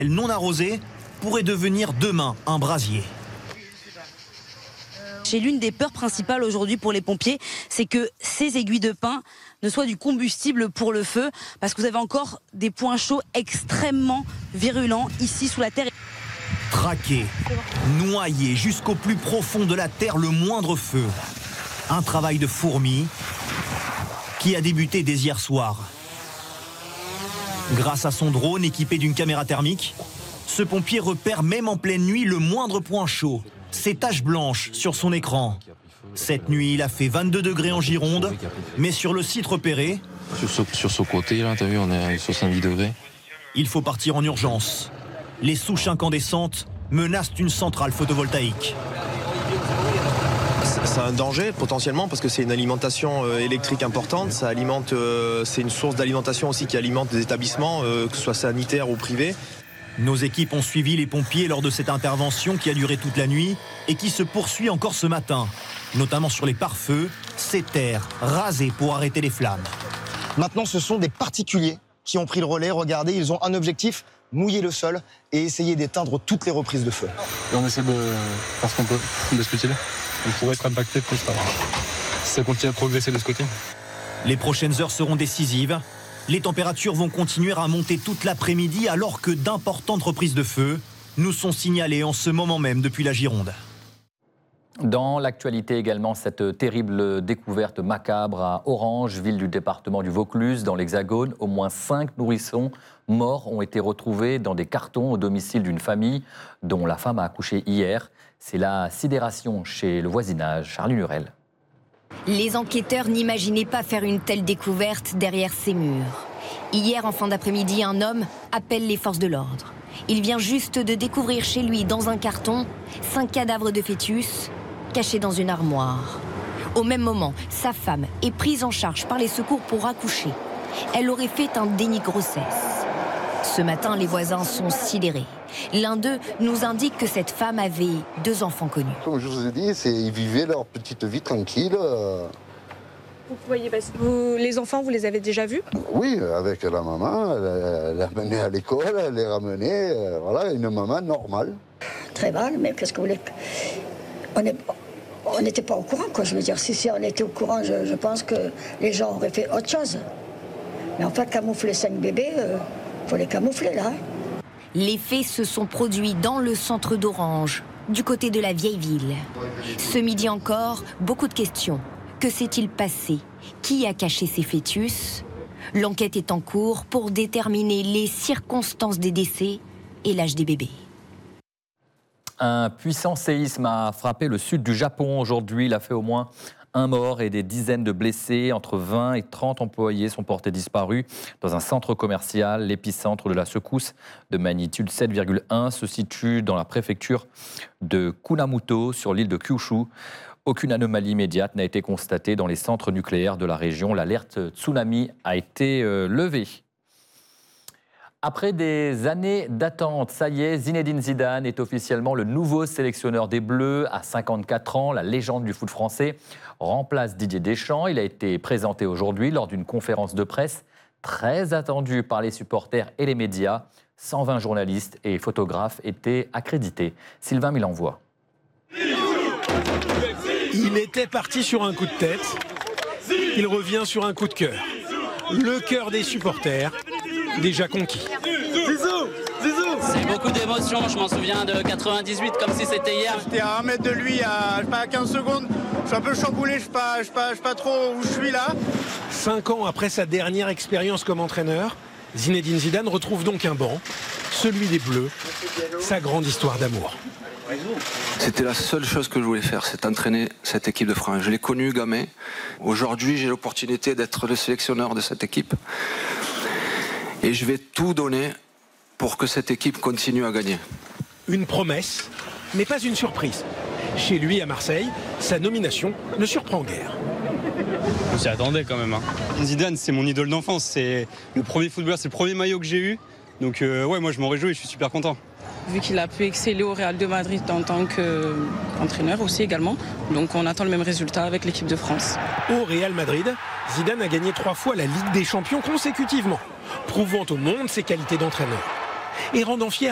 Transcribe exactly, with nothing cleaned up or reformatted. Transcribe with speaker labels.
Speaker 1: non arrosé pourrait devenir demain un brasier.
Speaker 2: J'ai l'une des peurs principales aujourd'hui pour les pompiers, c'est que ces aiguilles de pin ne soient du combustible pour le feu, parce que vous avez encore des points chauds extrêmement virulents ici sous la terre.
Speaker 1: Traquer, noyer jusqu'au plus profond de la terre le moindre feu. Un travail de fourmi qui a débuté dès hier soir. Grâce à son drone équipé d'une caméra thermique, ce pompier repère même en pleine nuit le moindre point chaud, ces taches blanches sur son écran. Cette nuit, il a fait vingt-deux degrés en Gironde, mais sur le site repéré...
Speaker 3: Sur ce, sur ce côté, là, t'as vu, on est à soixante-dix degrés.
Speaker 1: Il faut partir en urgence. Les souches incandescentes menacent une centrale photovoltaïque.
Speaker 4: C'est un danger potentiellement parce que c'est une alimentation euh, électrique importante. Ça alimente, euh, c'est une source d'alimentation aussi qui alimente des établissements, euh, que ce soit sanitaires ou privés.
Speaker 1: Nos équipes ont suivi les pompiers lors de cette intervention qui a duré toute la nuit et qui se poursuit encore ce matin, notamment sur les pare-feux, ces terres rasées pour arrêter les flammes.
Speaker 5: Maintenant, ce sont des particuliers qui ont pris le relais. Regardez, ils ont un objectif, mouiller le sol et essayer d'éteindre toutes les reprises de feu.
Speaker 3: Et on essaie de faire ce qu'on peut de ce côté-là. On pourrait être impacté plus tard. Si ça continue à progresser de ce côté.
Speaker 1: Les prochaines heures seront décisives. Les températures vont continuer à monter toute l'après-midi alors que d'importantes reprises de feu nous sont signalées en ce moment même depuis la Gironde.
Speaker 6: Dans l'actualité également, cette terrible découverte macabre à Orange, ville du département du Vaucluse, dans l'Hexagone. Au moins cinq nourrissons morts ont été retrouvés dans des cartons au domicile d'une famille dont la femme a accouché hier. C'est la sidération chez le voisinage. Charlie Lurel.
Speaker 7: Les enquêteurs n'imaginaient pas faire une telle découverte derrière ces murs. Hier, en fin d'après-midi, un homme appelle les forces de l'ordre. Il vient juste de découvrir chez lui, dans un carton, cinq cadavres de fœtus cachés dans une armoire. Au même moment, sa femme est prise en charge par les secours pour accoucher. Elle aurait fait un déni de grossesse. Ce matin, les voisins sont sidérés. L'un d'eux nous indique que cette femme avait deux enfants connus.
Speaker 8: Comme je vous ai dit, ils vivaient leur petite vie tranquille.
Speaker 9: Vous voyez, vous, les enfants, vous les avez déjà vus?
Speaker 8: Oui, avec la maman, elle l'a menée à l'école, elle les ramenée, euh, voilà, une maman normale.
Speaker 10: Très mal, mais qu'est-ce que vous voulez? On n'était pas au courant, quoi. Je veux dire, si, si on était au courant, je, je pense que les gens auraient fait autre chose. Mais en fait, camoufler cinq bébés, il euh, faut les camoufler, là.
Speaker 7: Les faits se sont produits dans le centre d'Orange, du côté de la vieille ville. Ce midi encore, beaucoup de questions. Que s'est-il passé? Qui a caché ces fœtus? L'enquête est en cours pour déterminer les circonstances des décès et l'âge des bébés.
Speaker 6: Un puissant séisme a frappé le sud du Japon aujourd'hui. Il a fait au moins un mort et des dizaines de blessés. Entre vingt et trente employés sont portés disparus dans un centre commercial. L'épicentre de la secousse de magnitude sept virgule un se situe dans la préfecture de Kunamoto, sur l'île de Kyushu. Aucune anomalie immédiate n'a été constatée dans les centres nucléaires de la région. L'alerte tsunami a été euh, levée. Après des années d'attente, ça y est, Zinedine Zidane est officiellement le nouveau sélectionneur des Bleus. À cinquante-quatre ans, la légende du foot français remplace Didier Deschamps. Il a été présenté aujourd'hui lors d'une conférence de presse très attendue par les supporters et les médias. cent vingt journalistes et photographes étaient accrédités. Sylvain Milanvoie.
Speaker 11: Il était parti sur un coup de tête. Il revient sur un coup de cœur. Le cœur des supporters, déjà conquis.
Speaker 12: Zizou, Zizou. C'est beaucoup d'émotions, je m'en souviens de quatre-vingt-dix-huit comme si c'était hier.
Speaker 13: J'étais à un mètre de lui à, je sais pas, à quinze secondes. Je suis un peu chamboulé, je sais pas, je sais pas, je sais pas trop où je suis là.
Speaker 11: Cinq ans après sa dernière expérience comme entraîneur, Zinedine Zidane retrouve donc un banc, celui des Bleus, sa grande histoire d'amour.
Speaker 14: C'était la seule chose que je voulais faire, c'est entraîner cette équipe de France. Je l'ai connu gamin. Aujourd'hui, j'ai l'opportunité d'être le sélectionneur de cette équipe. Et je vais tout donner pour que cette équipe continue à gagner.
Speaker 11: Une promesse, mais pas une surprise. Chez lui, à Marseille, sa nomination ne surprend guère.
Speaker 15: On s'y attendait quand même. Hein. Zidane, c'est mon idole d'enfance. C'est le premier footballeur, c'est le premier maillot que j'ai eu. Donc euh, ouais, moi je m'en réjouis, je suis super content.
Speaker 9: Vu qu'il a pu exceller au Real de Madrid en tant qu'entraîneur aussi également. Donc on attend le même résultat avec l'équipe de France.
Speaker 11: Au Real Madrid, Zidane a gagné trois fois la Ligue des Champions consécutivement, prouvant au monde ses qualités d'entraîneur et rendant fier